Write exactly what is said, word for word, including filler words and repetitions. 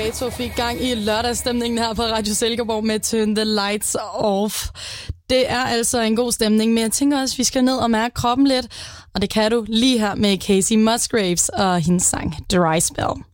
Kato fik gang i lørdagsstemningen her på Radio Silkeborg med Turn the Lights Off. Det er altså en god stemning, men jeg tænker også, at vi skal ned og mærke kroppen lidt. Og det kan du lige her med Casey Musgraves og hendes sang Dry Spell.